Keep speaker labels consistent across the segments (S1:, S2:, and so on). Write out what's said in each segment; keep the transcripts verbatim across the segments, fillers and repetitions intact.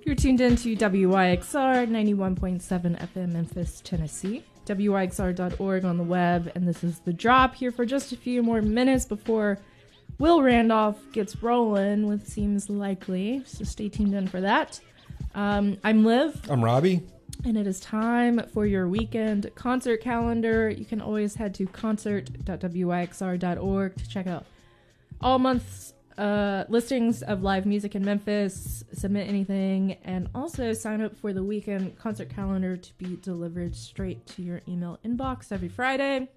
S1: You're tuned in to W Y X R ninety-one point seven F M Memphis, Tennessee. W Y X R dot org on the web. And this is The Drop, here for just a few more minutes before Will Randolph gets rolling with Seems Likely. So stay tuned in for that. Um, I'm Liv.
S2: I'm Robbie.
S1: And it is time for your weekend concert calendar. You can always head to concert dot W Y X R dot org to check out all month's uh, listings of live music in Memphis, submit anything, and also sign up for the weekend concert calendar to be delivered straight to your email inbox every Friday.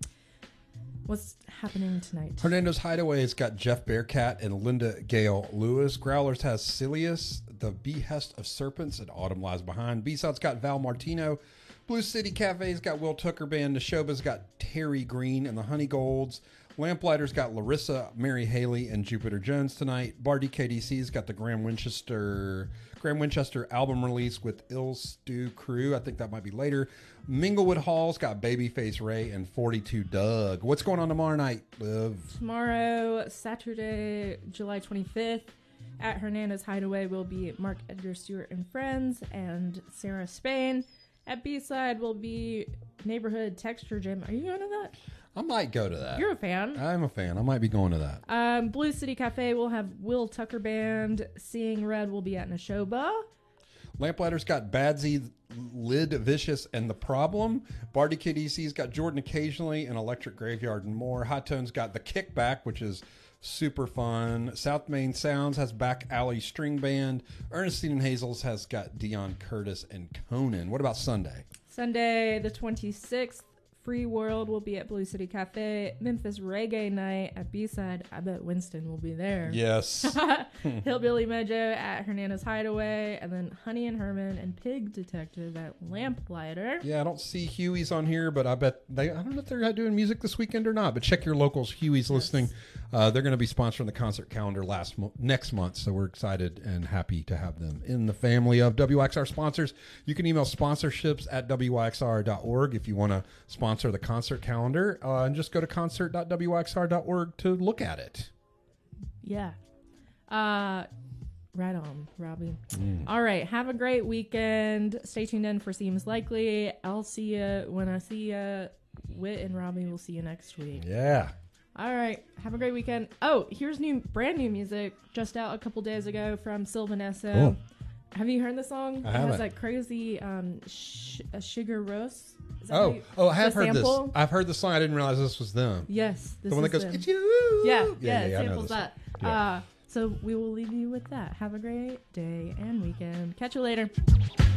S1: What's happening tonight?
S2: Hernando's Hideaway's got Jeff Bearcat and Linda Gale Lewis. Growlers has Silius, The Behest of Serpents, and Autumn Lies Behind. B-Side's got Val Martino. Blue City Cafe's got Will Tucker Band. Neshoba's got Terry Green and the Honeygolds. Lamplighter's got Larissa, Mary Haley, and Jupiter Jones tonight. Bar D K D C's got the Graham Winchester Graham Winchester album release with Ill Stew Crew. I think that might be later. Minglewood Hall's got Babyface Ray and forty-two Doug. What's going on tomorrow night, Liv?
S1: Tomorrow, Saturday, July twenty-fifth, at Hernandez Hideaway will be Mark Edgar Stewart and Friends and Sarah Spain. At B-Side will be Neighborhood Texture Gym. Are you going to that?
S2: I might go to that.
S1: You're a fan.
S2: I'm a fan. I might be going to that.
S1: Um, Blue City Cafe will have Will Tucker Band. Seeing Red will be at Neshoba.
S2: Lamplighter's got Badsy, Lid Vicious, and The Problem. Bar D K D C's got Jordan Occasionally and Electric Graveyard and more. Hot Tone's got The Kickback, which is super fun. South Main Sounds has Back Alley String Band. Ernestine and Hazels has got Dion Curtis and Conan. What about Sunday?
S1: Sunday the twenty-sixth. Free World will be at Blue City Cafe. Memphis Reggae Night at B-Side. I bet Winston will be there.
S2: Yes.
S1: Hillbilly Mojo at Hernandez Hideaway. And then Honey and Herman and Pig Detective at Lamplighter.
S2: Yeah, I don't see Huey's on here, but I bet they, I don't know if they're doing music this weekend or not, but check your locals. Huey's yes. listening. Uh, they're going to be sponsoring the concert calendar last mo- next month, so we're excited and happy to have them in the family of W X R sponsors. You can email sponsorships at W Y X R dot org if you want to sponsor the concert calendar, uh, and just go to concert dot W Y X R dot org to look at it.
S1: Yeah. Uh, right on, Robbie.
S2: Mm.
S1: All right. Have a great weekend. Stay tuned in for Seems Likely. I'll see you when I see you. Whit and Robbie will see you next week.
S2: Yeah.
S1: All right. Have a great weekend. Oh, here's new, brand new music just out a couple days ago from Sylvanessa.
S2: Cool.
S1: Have you heard the song?
S2: I
S1: it
S2: haven't.
S1: has that crazy um, sh- a Sugar Rose.
S2: Oh,
S1: you,
S2: oh, I have heard
S1: sample?
S2: this. I've heard the song. I didn't realize this was them.
S1: Yes. This
S2: the one that
S1: is
S2: goes,
S1: them.
S2: it's you.
S1: Yeah, yeah,
S2: yeah,
S1: it
S2: yeah,
S1: samples that.
S2: Yeah.
S1: Uh, so we will leave you with that. Have a great day and weekend. Catch you later.